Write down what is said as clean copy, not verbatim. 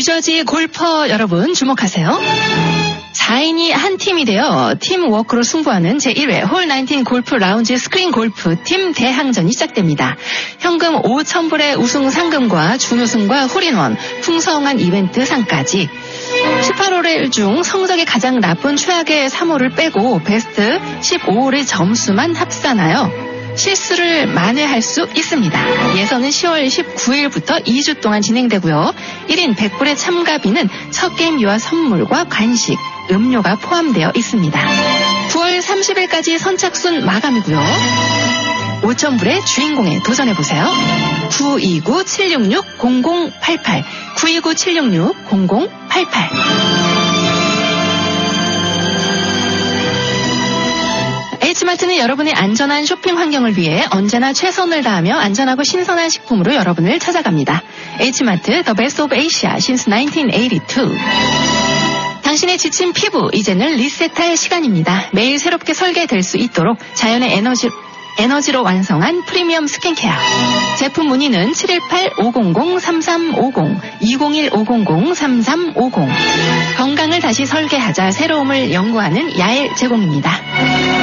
뉴저지 골퍼 여러분 주목하세요. 4인이 한 팀이 되어 팀워크로 승부하는 제1회 홀 19 골프 라운지 스크린 골프 팀 대항전이 시작됩니다. 현금 5,000불의 우승 상금과 준우승과 홀인원, 풍성한 이벤트 상까지 18홀의 중 성적이 가장 나쁜 최악의 3홀을 빼고 베스트 15홀의 점수만 합산하여 실수를 만회할 수 있습니다. 예선은 10월 19일부터 2주 동안 진행되고요. 1인 100불의 참가비는 첫 게임비와 선물과 간식, 음료가 포함되어 있습니다. 9월 30일까지 선착순 마감이고요. 5,000불의 주인공에 도전해보세요. 929-766-0088 929-766-0088 H마트는 여러분의 안전한 쇼핑 환경을 위해 언제나 최선을 다하며 안전하고 신선한 식품으로 여러분을 찾아갑니다. H마트 The Best of Asia since 1982. 당신의 지친 피부 이제는 리셋할 시간입니다. 매일 새롭게 설계될 수 있도록 자연의 에너지로 완성한 프리미엄 스킨케어. 제품 문의는 718-500-3350 201-500-3350. 건강을 다시 설계하자 새로움을 연구하는 야엘 제공입니다.